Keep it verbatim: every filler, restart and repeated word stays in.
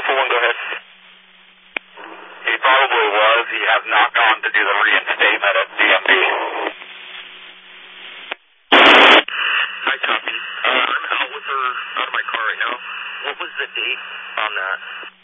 four one, go ahead. He probably was. He has not gone to do the reinstatement at D M V. Hi, copy. Uh, I'm out with her, out of my car right now. What was the date on that?